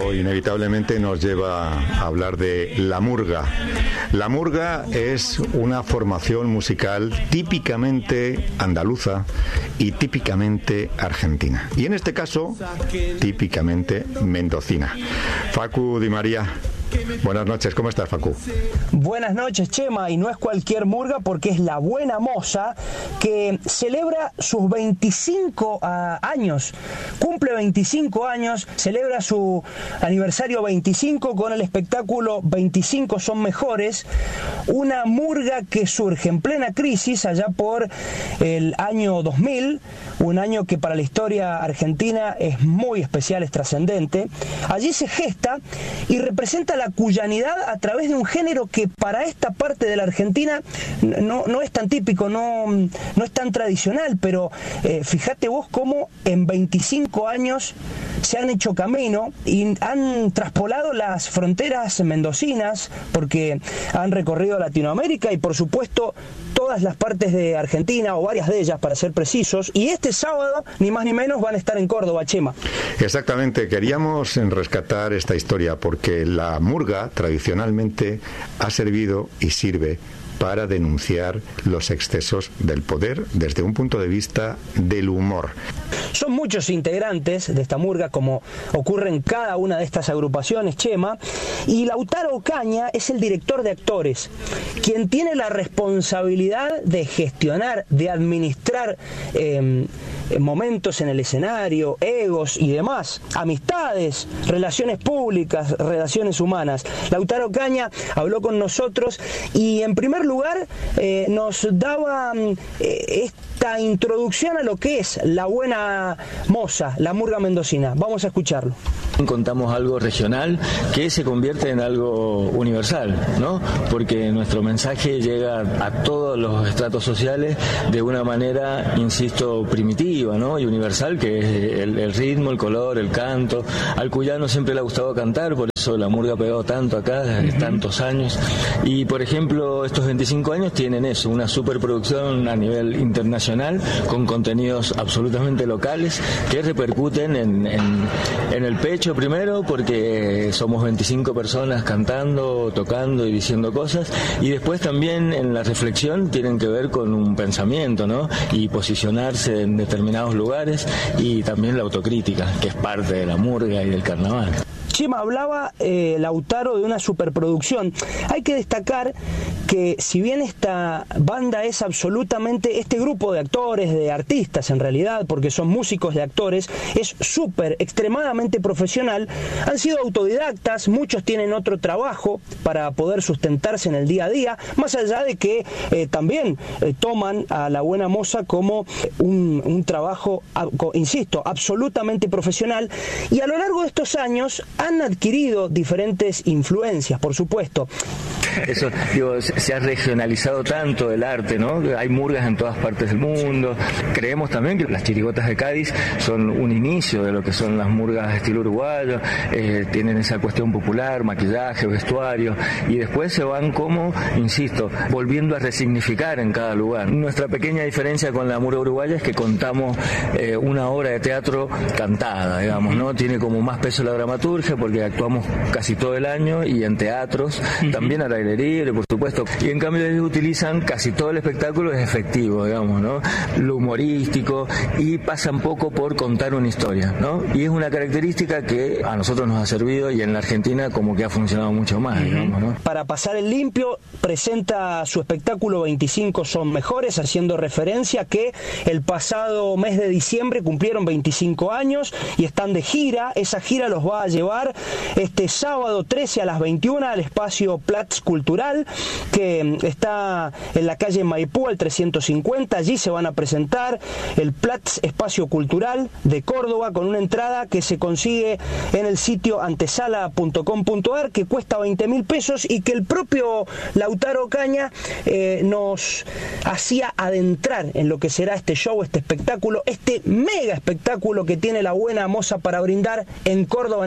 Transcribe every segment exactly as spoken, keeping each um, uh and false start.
tiempo inevitablemente nos lleva a hablar de la murga. La murga es una formación musical típicamente andaluza y típicamente argentina. Y en este caso, típicamente mendocina. Facu Di María. Buenas noches, ¿cómo estás, Facu? Buenas noches, Chema, y no es cualquier murga porque es la Buena Moza, que celebra sus veinticinco uh, años, cumple veinticinco años, celebra su aniversario veinticinco con el espectáculo veinticinco son mejores, una murga que surge en plena crisis allá por el año dos mil, un año que para la historia argentina es muy especial, es trascendente. Allí se gesta y representa la cuyanidad a través de un género que para esta parte de la Argentina no, no es tan típico, no, no es tan tradicional, pero eh, fíjate vos cómo en veinticinco años se han hecho camino y han traspolado las fronteras mendocinas, porque han recorrido Latinoamérica y por supuesto todas las partes de Argentina, o varias de ellas para ser precisos, y este sábado ni más ni menos van a estar en Córdoba, Chema. Exactamente, queríamos rescatar esta historia porque la murga tradicionalmente ha servido y sirve para denunciar los excesos del poder desde un punto de vista del humor. Son muchos integrantes de esta murga, como ocurre en cada una de estas agrupaciones, Chema, y Lautaro Ocaña es el director de actores, quien tiene la responsabilidad de gestionar, de administrar eh, momentos en el escenario, egos y demás, amistades, relaciones públicas, relaciones humanas. Lautaro Ocaña habló con nosotros y en primer lugar eh, nos daba eh, esta introducción a lo que es la Buena Moza, la murga mendocina. Vamos a escucharlo. Contamos algo regional que se convierte en algo universal, ¿no? Porque nuestro mensaje llega a todos los estratos sociales de una manera, insisto, primitiva, ¿no? Y universal, que es el, el ritmo, el color, el canto. Al cuyano siempre le ha gustado cantar, por eso la murga ha pegado tanto acá desde tantos años. Y por ejemplo, estos veinticinco años tienen eso, una superproducción a nivel internacional con contenidos absolutamente locales que repercuten en, en, en el pecho primero, porque somos veinticinco personas cantando, tocando y diciendo cosas, y después también en la reflexión tienen que ver con un pensamiento, ¿no? Y posicionarse en determinados lugares, y también la autocrítica, que es parte de la murga y del carnaval. Chema, hablaba eh, Lautaro de una superproducción. Hay que destacar que si bien esta banda es absolutamente, este grupo de actores, de artistas en realidad, porque son músicos de actores, es súper, extremadamente profesional, han sido autodidactas, muchos tienen otro trabajo para poder sustentarse en el día a día, más allá de que eh, también eh, toman a la Buena Moza como un, un trabajo, insisto, absolutamente profesional, y a lo largo de estos años han adquirido diferentes influencias, por supuesto. Eso, digo, se ha regionalizado tanto el arte, ¿no? Hay murgas en todas partes del mundo. Creemos también que las chirigotas de Cádiz son un inicio de lo que son las murgas de estilo uruguayo, eh, tienen esa cuestión popular, maquillaje, vestuario, y después se van como, insisto, volviendo a resignificar en cada lugar. Nuestra pequeña diferencia con la murga uruguaya es que contamos eh, una obra de teatro cantada, digamos, ¿no? Tiene como más peso la dramaturgia porque actuamos casi todo el año y en teatros, también al aire libre, por supuesto, y en cambio ellos utilizan casi todo el espectáculo, es efectivo, digamos, ¿no? Lo humorístico, y pasan poco por contar una historia, ¿no? Y es una característica que a nosotros nos ha servido, y en la Argentina como que ha funcionado mucho más, digamos, ¿no? Para pasar el limpio, presenta su espectáculo veinticinco son mejores, haciendo referencia que el pasado mes de diciembre cumplieron veinticinco años y están de gira. Esa gira los va a llevar este sábado trece a las veintiuna al espacio Platz Cultural, que está en la calle Maipú al trescientos cincuenta. Allí se van a presentar el Platz Espacio Cultural de Córdoba, con una entrada que se consigue en el sitio antesala punto com punto ar, que cuesta veinte mil pesos, y que el propio Lautaro Ocaña eh, nos hacía adentrar en lo que será este show, este espectáculo, este mega espectáculo que tiene la Buena Moza para brindar en Córdoba en este, por,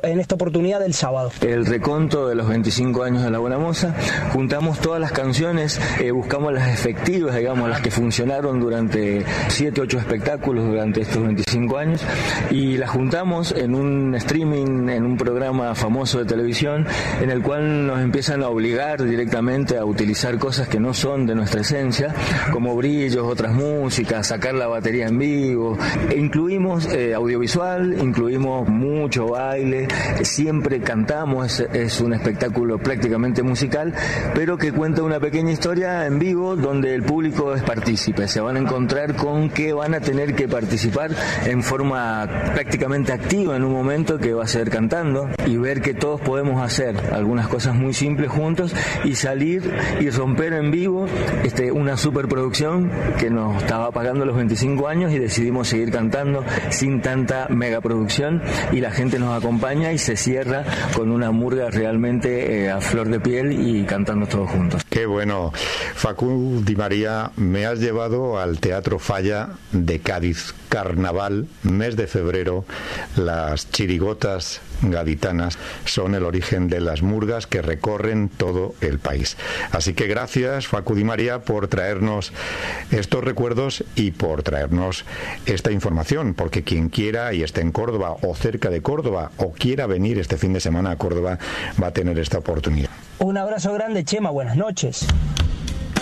en esta oportunidad del sábado? El reconto de los veinticinco años de La Buena Moza, juntamos todas las canciones, eh, buscamos las efectivas, digamos, las que funcionaron durante siete, ocho espectáculos durante estos veinticinco años, y las juntamos en un streaming, en un programa famoso de televisión, en el cual nos empiezan a obligar directamente a utilizar cosas que no son de nuestra esencia, como brillos, otras músicas, sacar la batería en vivo. E incluimos eh, audiovisual, incluimos mucho baile, siempre cantamos, es, es un espectáculo prácticamente musical, pero que cuenta una pequeña historia en vivo donde el público es partícipe. Se van a encontrar con que van a tener que participar en forma prácticamente activa en un momento, que va a ser cantando, y ver que todos podemos hacer algunas cosas muy simples juntos y salir y romper en vivo este, una superproducción que nos estaba pagando los veinticinco años, y decidimos seguir cantando sin tanta megaproducción, y la gente nos acompaña y se cierra con una murga realmente eh, a flor de piel y cantando todos juntos. Qué bueno. Facu Di María, me has llevado al Teatro Falla de Cádiz. Carnaval, mes de febrero, las chirigotas gaditanas son el origen de las murgas que recorren todo el país. Así que gracias, Facu Di María, por traernos estos recuerdos y por traernos esta información, porque quien quiera y esté en Córdoba o cerca de Córdoba o quiera venir este fin de semana a Córdoba va a tener esta oportunidad. Un abrazo grande, Chema, buenas noches.